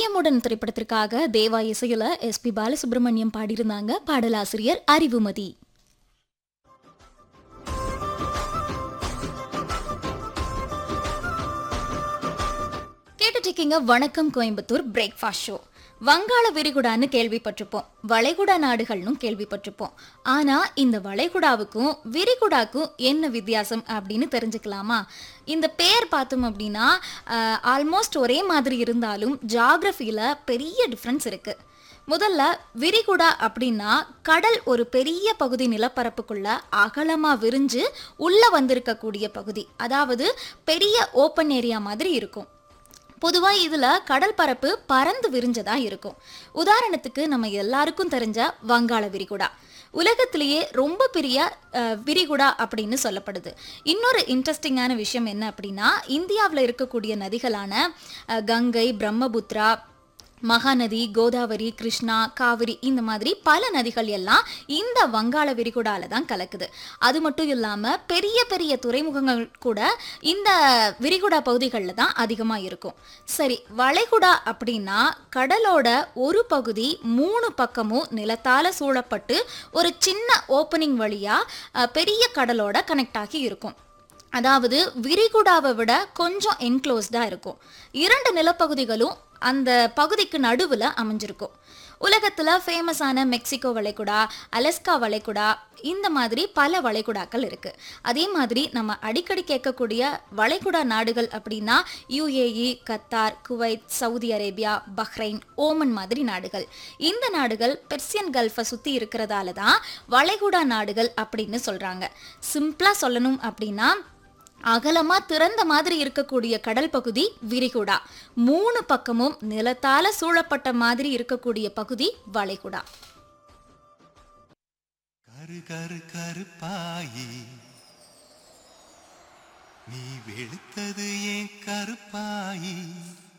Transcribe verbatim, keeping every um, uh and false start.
பிரியமுடன் திரைப்படத்திற்காக தேவா இசையில S B Balasubramaniam பாடியிருந்தாங்க. பாடலாசிரியர் அறிவுமதி. கேட்டுட்டு இருக்கீங்க வணக்கம் கோயம்புத்தூர் பிரேக்ஃபாஸ்ட் ஷோ. வங்காள விரிகுடான்னு கேள்விப்பட்டிருப்போம், வளைகுடா நாடுகள்னு கேள்விப்பட்டிருப்போம். ஆனா இந்த வளைகுடாவுக்கும் விரிகுடாக்கும் என்ன வித்தியாசம் அப்படின்னு தெரிஞ்சுக்கலாமா? இந்த பேர் பார்த்தோம் அப்படின்னா ஆல்மோஸ்ட் ஒரே மாதிரி இருந்தாலும் ஜியாகிரபியில பெரிய டிஃப்ரென்ஸ் இருக்கு. முதல்ல விரிகுடா அப்படின்னா கடல் ஒரு பெரிய பகுதி நிலப்பரப்புக்குள்ள அகலமா விரிஞ்சு உள்ள வந்திருக்கக்கூடிய பகுதி, அதாவது பெரிய ஓப்பன் ஏரியா மாதிரி இருக்கும். பொதுவாக இதில் கடல் பரப்பு பறந்து விரிஞ்சதா இருக்கும். உதாரணத்துக்கு நம்ம எல்லாருக்கும் தெரிஞ்ச வங்காள விரிகுடா உலகத்திலேயே ரொம்ப பெரிய விரிகுடா அப்படின்னு சொல்லப்படுது. இன்னொரு இன்ட்ரெஸ்டிங்கான விஷயம் என்ன அப்படின்னா, இந்தியாவில் இருக்கக்கூடிய நதிகளான கங்கை, பிரம்மபுத்திரா, மகாநதி, கோதாவரி, கிருஷ்ணா, காவிரி, இந்த மாதிரி பல நதிகள் எல்லாம் இந்த வங்காள விரிகுடால தான் கலக்குது. அது மட்டும் இல்லாமல் பெரிய பெரிய துறைமுகங்கள் கூட இந்த விரிகுடா பகுதிகளில் தான் அதிகமாக இருக்கும். சரி, வளைகுடா அப்படின்னா கடலோட ஒரு பகுதி மூணு பக்கமும் நிலத்தால சூழப்பட்டு ஒரு சின்ன ஓப்பனிங் வழியாக பெரிய கடலோட கனெக்ட் ஆகி இருக்கும். அதாவது விரிகுடாவை விட கொஞ்சம் என்க்ளோஸ்டாக இருக்கும். இரண்டு நிலப்பகுதிகளும் அந்த பகுதிக்கு நடுவில் அமைஞ்சிருக்கும். உலகத்தில் ஃபேமஸான மெக்சிகோ வளைகுடா, அலஸ்கா வளைகுடா, இந்த மாதிரி பல வளைகுடாக்கள் இருக்குது. அதே மாதிரி நம்ம அடிக்கடி கேட்கக்கூடிய வளைகுடா நாடுகள் அப்படின்னா UAE, Qatar, Kuwait, Saudi Arabia, Bahrain, Oman மாதிரி நாடுகள். இந்த நாடுகள் பெர்சியன் கல்ஃபை சுற்றி இருக்கிறதால தான் வளைகுடா நாடுகள் அப்படின்னு சொல்கிறாங்க. சிம்பிளாக சொல்லணும் அப்படின்னா அகலமா திறந்த மாதிரி இருக்கக்கூடிய கடல் பகுதி விரிகுடா, மூணு பக்கமும் நிலத்தால சூழப்பட்ட மாதிரி இருக்கக்கூடிய பகுதி வளைகுடா. கரு கரு கருப்பாயி நீ வெளுத்தது ஏன் கருப்பாயி?